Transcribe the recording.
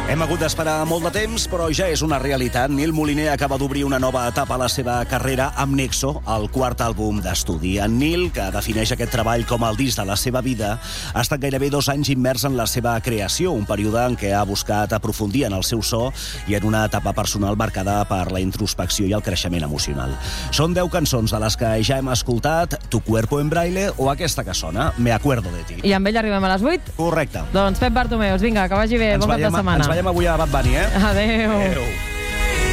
Hem hagut d'esperar molt de temps, però ja és una realitat. Nil Moliner acaba d'obrir una nova etapa a la seva carrera amb Nexo, el quart àlbum d'estudi. En Nil, que defineix aquest treball com el disc de la seva vida, ha estat gairebé 2 anys immers en la seva creació, un període en què ha buscat aprofundir en el seu so i en una etapa personal marcada per la introspecció i el creixement emocional. Són 10 cançons de les que ja hem escoltat, Tu cuerpo en braille o aquesta que sona, Me acuerdo de ti. I amb ell arribem a les 8? Correcte. Doncs Pep Bartomeus, vinga, que vagi bé, bon cap de setmana. Ens veiem avui a Bad Bunny, eh? Adéu. Adéu.